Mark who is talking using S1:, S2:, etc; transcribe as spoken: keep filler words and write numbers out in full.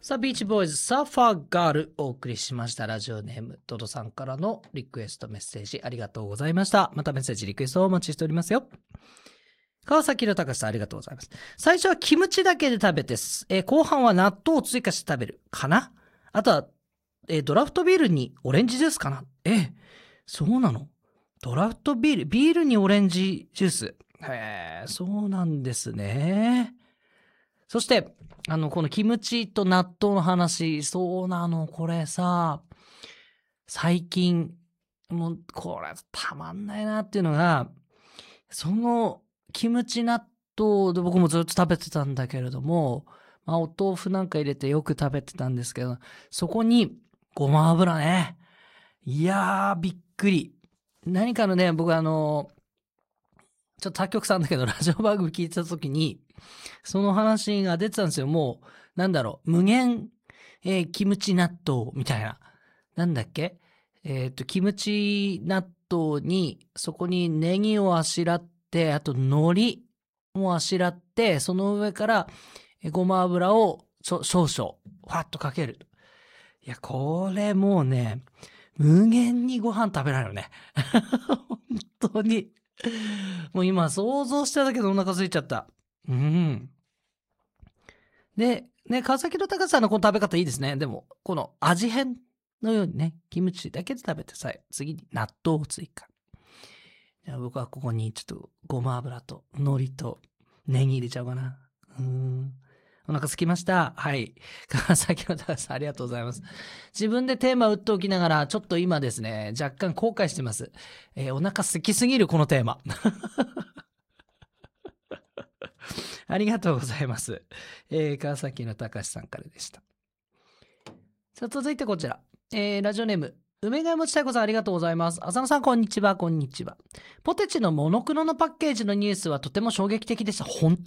S1: さあ、ビーチボーイズサーファーガールお送りしました。ラジオネームドドさんからのリクエストメッセージありがとうございました。またメッセージリクエストをお待ちしておりますよ。川崎の高さんありがとうございます。最初はキムチだけで食べて、えー、後半は納豆を追加して食べるかな。あとは、えー、ドラフトビールにオレンジジュースかな。えー、そうなの？ドラフトビールビールにオレンジジュース。へー、そうなんですね。そしてあのこのキムチと納豆の話、そうなの、これさ最近もうこれたまんないなっていうのが、そのキムチ納豆で僕もずっと食べてたんだけれども、まあ、お豆腐なんか入れてよく食べてたんですけど、そこにごま油ね。いやーびっくり。何かのね、僕あのちょっと他局さんだけどラジオ番組聞いてた時にその話が出てたんですよ。もうなんだろう、無限、えー、キムチ納豆みたいな、なんだっけ、えっとキムチ納豆にそこにネギをあしらって、あと海苔もあしらって、その上からごま油を少々ファッとかける。いやこれもうね、無限にご飯食べられるね本当にもう今想像しただけでお腹空いちゃった。うん。で、ね、川崎の高さんのこの食べ方いいですね。でも、この味変のようにね、キムチだけで食べてさえ、次に納豆を追加。じゃあ僕はここにちょっとごま油と海苔とネギ入れちゃおうかな。うーん。お腹空きました。はい。川崎の高さんありがとうございます。自分でテーマ打っておきながら、ちょっと今ですね、若干後悔してます。えー、お腹空きすぎるこのテーマ。ありがとうございます。えー、川崎の高さんからでした。さあ、続いてこちら。えー、ラジオネーム、梅ヶ餅太鼓さんありがとうございます。浅野さん、こんにちは、こんにちは。ポテチのモノクロのパッケージのニュースはとても衝撃的でした。本当